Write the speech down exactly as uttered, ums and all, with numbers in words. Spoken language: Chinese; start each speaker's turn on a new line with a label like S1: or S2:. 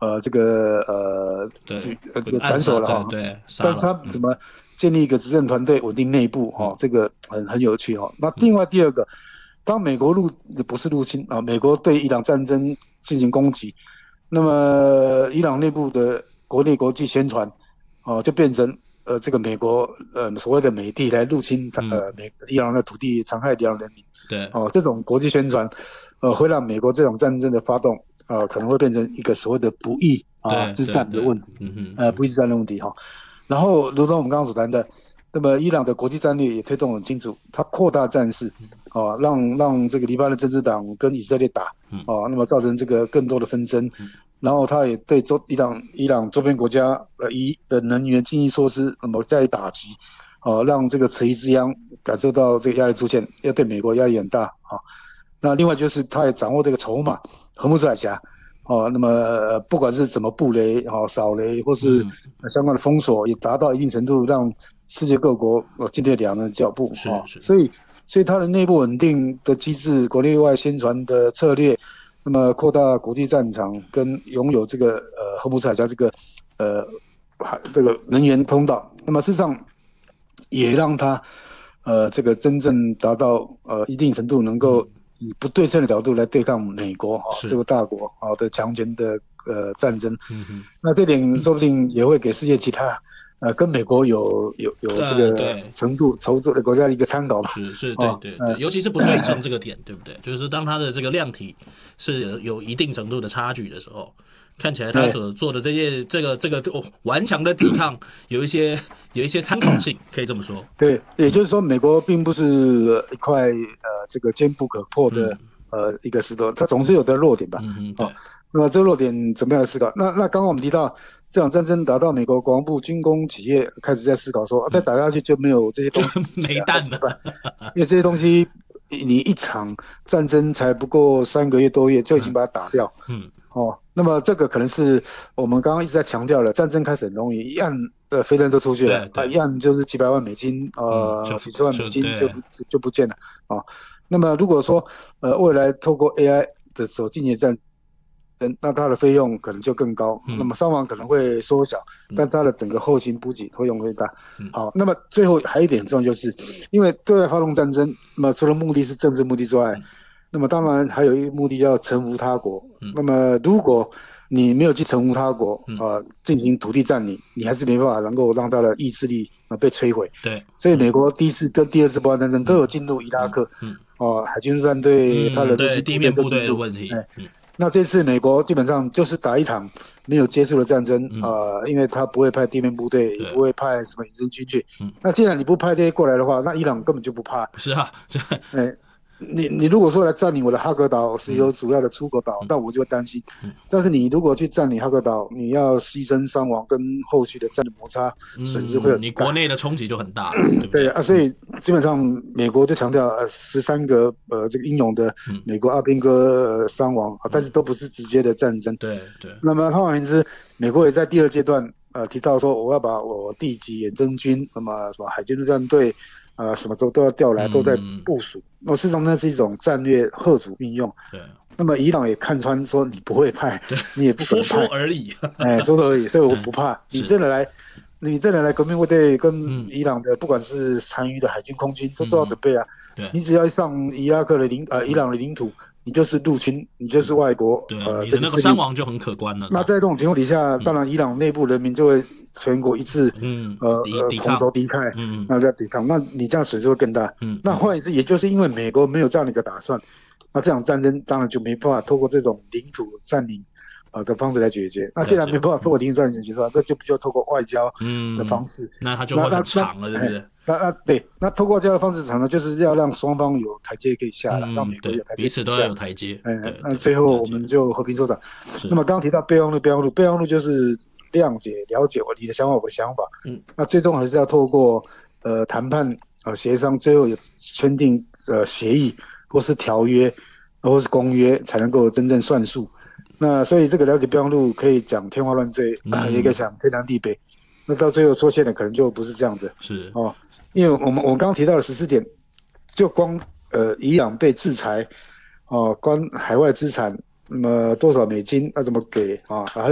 S1: 呃这个呃
S2: 对，
S1: 呃这个
S2: 暗杀，
S1: 斩首了哈，
S2: 对，杀
S1: 但是
S2: 了，嗯，
S1: 他怎么建立一个执政团队稳定内部哈、
S2: 嗯，
S1: 哦，这个很很有趣哈、哦。那
S2: 嗯，
S1: 另外第二个，当美国入不是入侵啊，美国对伊朗战争进行攻击，那么伊朗内部的国内国际宣传哦，就变成呃这个美国呃所谓的美帝来入侵他
S2: 嗯，
S1: 呃美伊朗的土地，残害伊朗人民
S2: 对，
S1: 哦，这种国际宣传呃会让美国这种战争的发动呃可能会变成一个所谓的不义啊
S2: 对，
S1: 之
S2: 对，对，
S1: 战的问题，
S2: 嗯哼，嗯，
S1: 呃不义之战的问题哈、然后，如同我们刚刚所谈的，那么伊朗的国际战略也推动很清楚，它扩大战事，啊，让让这个黎巴嫩真主党跟以色列打，
S2: 嗯，
S1: 啊，那么造成这个更多的纷争，然后它也对周伊朗伊朗周边国家呃伊的能源经济措施那么加以打击，啊，让这个此一之殃感受到这个压力出现，要对美国压力很大啊。那另外就是他也掌握这个筹码，荷木斯海峡。哦，那么呃不管是怎么布雷、哦扫雷，或是
S2: 嗯，
S1: 呃相关的封锁，也达到一定程度，让世界各国呃进退两难的脚步啊、哦。
S2: 是是，
S1: 所以，所以它的内部稳定的机制、国内外宣传的策略，那么扩大国际战场，跟拥有这个呃荷姆斯海峡这个呃海这个能源通道，那么事实上也让它呃这个真正达到呃一定程度能够
S2: 嗯，
S1: 以不对称的角度来对抗美国哈、哦、这
S2: 是，
S1: 个大国啊、哦、的强权的呃战争，
S2: 嗯哼，
S1: 那这点说不定也会给世界其他呃跟美国有有有这
S2: 呃，
S1: 个
S2: 对，
S1: 程度筹作的国家的一个参考吧。
S2: 是是，对
S1: 哦，
S2: 对对，
S1: 呃，
S2: 尤其是不对称这个点，对不对？就是当它的这个量体是有有一定程度的差距的时候，看起来他
S1: 哎，
S2: 所做的这些这个这个哦顽强的抵抗，有一些有一些参考性，可以这么说。
S1: 对，也就是说，美国并不是呃一块呃这个坚不可破的
S2: 嗯，
S1: 呃一个石头，它总是有的弱点吧。
S2: 嗯哼，
S1: 哦，
S2: 对，
S1: 那么这个弱点怎么样思考？那那刚刚我们提到这场战争打到美国国防部军工企业开始在思考说，啊、再打下去就没有这些
S2: 就
S1: 东西补给了，那
S2: 没蛋了。
S1: 怎么办？因为这些东西你一场战争才不过三个月多月就已经
S2: 嗯，
S1: 把它打掉。
S2: 嗯，
S1: 哦，那么这个可能是我们刚刚一直在强调的，战争开始很容易，一按呃飞弹就出去了啊，
S2: 对对，
S1: 一按就是几百万美金，
S2: 嗯，就
S1: 呃几十万美
S2: 就对，
S1: 金就不就不见了啊。那么如果说呃未来透过 A I 的手进行战争，那它的费用可能就更高，那
S2: 嗯，
S1: 么伤亡可能会缩小，
S2: 嗯，
S1: 但它的整个后勤补给会用会大。
S2: 嗯，
S1: 好，那么最后还有一点很重要，就是因为对外发动战争，那么除了目的是政治目的之外，
S2: 嗯，
S1: 那么当然还有一个目的叫臣服他国。
S2: 嗯，
S1: 那么如果你没有去臣服他国，
S2: 嗯，
S1: 呃，进行土地占领，你还是没办法能够让他的意志力呃被摧毁。
S2: 对，
S1: 所以
S2: 嗯，
S1: 美国第一次跟第二次波兰战争都
S2: 嗯，
S1: 有进入伊拉
S2: 嗯，
S1: 克，
S2: 嗯，
S1: 哦、海军陆战队、他
S2: 嗯，
S1: 的陆
S2: 对，
S1: 基部队
S2: 地面部队的
S1: 都进入。
S2: 问题，
S1: 哎，
S2: 嗯，
S1: 那这次美国基本上就是打一场没有结束的战争，
S2: 嗯，
S1: 呃，因为他不会派地面部队，也不
S2: 对，
S1: 会派什么隐身军去。
S2: 嗯，
S1: 那既然你不派这些过来的话，那伊朗根本就不怕。
S2: 是啊，这，
S1: 哎，你你如果说来占领我的哈格岛，石油
S2: 嗯，
S1: 主要的出口岛，
S2: 嗯，
S1: 那我就会担心。
S2: 嗯，
S1: 但是你如果去占领哈格岛，你要牺牲伤亡跟后续的战略摩擦损失会
S2: 嗯，你国
S1: 很大。
S2: 内的冲击就很大了，对不对？
S1: 对啊，所
S2: 嗯，
S1: 以基本上美国就强调呃十三个呃这个英勇的
S2: 嗯，
S1: 美国阿兵哥呃伤亡啊，但是都不是直接的战争。
S2: 对对，
S1: 那么换而言之，美国也在第二阶段呃提到说，我要把我地级远征军，那么什么海军陆战队，呃什么都都要调来，都在
S2: 嗯，
S1: 部署。那事实上那是一种战略贺主运用。
S2: 对
S1: 那么伊朗也看穿说你不会派，
S2: 对，
S1: 你也不可
S2: 说
S1: 能派，
S2: 说而已，
S1: 哎，说说而已，所以我
S2: 嗯，
S1: 不怕。你
S2: 是，
S1: 真的来，你真的来革命卫队跟
S2: 嗯，
S1: 伊朗的，不管是残余的海军、空军，都做好
S2: 嗯，
S1: 准备啊。
S2: 对
S1: 你只要一上伊拉克的领呃伊朗的领土，你就是入侵，你就是外国
S2: 对，
S1: 呃
S2: 你的那个伤
S1: 这个势力。
S2: 亡就很可观了啦，
S1: 那在这种情况底下，当然伊朗内部人民就会全国一致
S2: 嗯，
S1: 呃呃同
S2: 抵抵抗，
S1: 仇敌忾，
S2: 嗯，
S1: 那在抵抗，那你这样损失会更大。
S2: 嗯，嗯，
S1: 那换言之，也就是因为美国没有这样的一个打算，那这场战争当然就没办法透过这种领土占领呃的方式来解决。那既
S2: 了解，
S1: 然没办法透
S2: 嗯，
S1: 过领土占领解决的话，那就必须要透过外交的
S2: 嗯，
S1: 方式。
S2: 那它就会
S1: 那那那
S2: 很长了，对不
S1: 哎，
S2: 对？
S1: 那那对，那透过这样的方式谈呢，就是要让双方有台阶可以下了，让
S2: 嗯，
S1: 美国有
S2: 对，
S1: 台阶可以下。
S2: 彼此都要有台阶，
S1: 嗯，
S2: 对对，
S1: 那最后
S2: 了解，
S1: 我们就和平收场。那
S2: 是，
S1: 么刚刚提到备忘录，备忘录，备忘录就是谅解、了解我你的想法，我的想法。
S2: 嗯，
S1: 那最终还是要透过呃谈判、呃协商，最后有签订呃协议或是条约或是公约，才能够真正算数。那所以这个了解备忘录可以讲天花乱坠，啊、也可以
S2: 嗯，
S1: 讲天南地北。那到最后出现的可能就不是这样的
S2: 是，
S1: 哦，因为我们我们刚刚提到的十四点，就光呃伊朗被制裁哦，关海外资产，那么多少美金，要怎么给啊？还